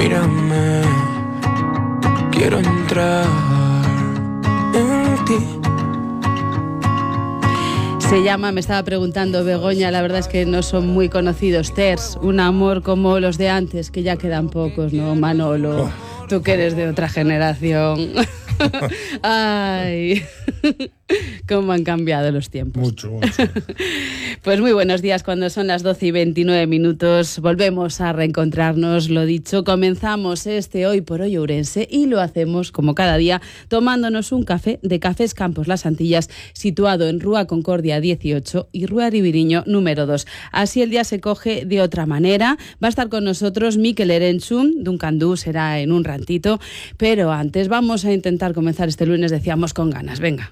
Mírame, quiero entrar en ti. Se llama, me estaba preguntando Begoña, la verdad es que no son muy conocidos, Ters, un amor como los de antes, que ya quedan pocos, ¿no, Manolo? Tú que eres de otra generación. Ay, cómo han cambiado los tiempos. Mucho. Pues muy buenos días, cuando son las 12:29. Volvemos a reencontrarnos, lo dicho, comenzamos este Hoy por Hoy Ourense y lo hacemos como cada día tomándonos un café de Cafés Campos Las Antillas, situado en Rúa Concordia 18 y Rúa Ribiriño número 2. Así el día se coge de otra manera. Va a estar con nosotros Mikel Erentzun, Duncan Du, será en un ratito, pero antes vamos a intentar comenzar este lunes, decíamos, con ganas. Venga.